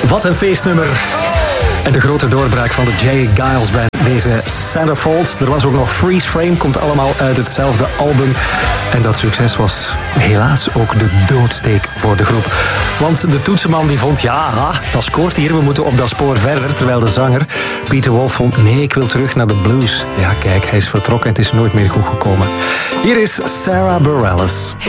Wat een feestnummer. En de grote doorbraak van de J. Geils Band, deze Centerfolds. Er was ook nog Freeze Frame, komt allemaal uit hetzelfde album. En dat succes was helaas ook de doodsteek voor de groep. Want de toetsenman die vond, ja, dat scoort hier, we moeten op dat spoor verder. Terwijl de zanger, Peter Wolf, vond, nee, ik wil terug naar de blues. Ja, kijk, hij is vertrokken, het is nooit meer goed gekomen. Hier is Sarah Bareilles.